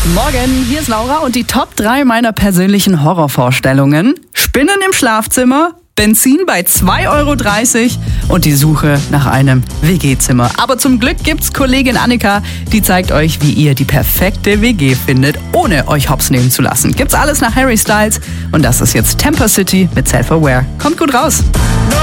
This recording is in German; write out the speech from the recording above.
Morgen, hier ist Laura und die Top 3 meiner persönlichen Horrorvorstellungen. Spinnen im Schlafzimmer, Benzin bei 2,30 € und die Suche nach einem WG-Zimmer. Aber zum Glück gibt's Kollegin Annika, die zeigt euch, wie ihr die perfekte WG findet, ohne euch hops nehmen zu lassen. Gibt's alles nach Harry Styles und das ist jetzt Temper City mit Self-Aware. Kommt gut raus!